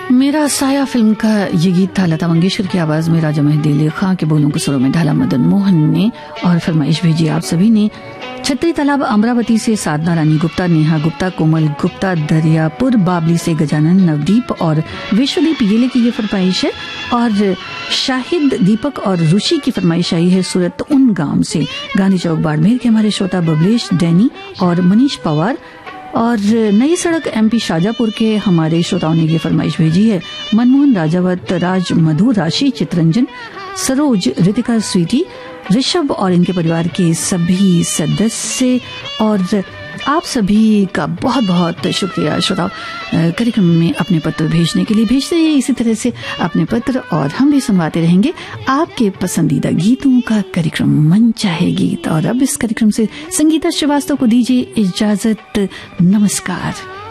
मेरा साया फिल्म का ये गीत था लता मंगेशकर की आवाज में राजा मेहदी अली खां के बोलों को सुरों में ढाला मदन मोहन ने। और फरमाइश भेजी आप सभी ने छतरी तालाब अमरावती से साधना रानी गुप्ता, नेहा गुप्ता, कोमल गुप्ता, दरियापुर बाबली से गजानन, नवदीप और विश्वदीप येले की ये फरमाइश है। और शाहिद, दीपक और रुचि की फरमाइश आई है सूरत उन गांव से। गांधी चौक बाड़मेर के हमारे श्रोता बबलेश, डैनी और मनीष पवार। और नई सड़क एमपी शाजापुर के हमारे श्रोताओं ने ये फरमाइश भेजी है मनमोहन, राजावत, राज, मधु, राशि, चित्रंजन, सरोज, रितिका, स्वीटी, ऋषभ और इनके परिवार के सभी सदस्य। और आप सभी का बहुत बहुत शुक्रिया श्रोताओ, कार्यक्रम में अपने पत्र भेजने के लिए। भेजते रहिए इसी तरह से अपने पत्र और हम भी सुनवाते रहेंगे आपके पसंदीदा गीतों का कार्यक्रम मन चाहे गीत। और अब इस कार्यक्रम से संगीता श्रीवास्तव को दीजिए इजाजत। नमस्कार।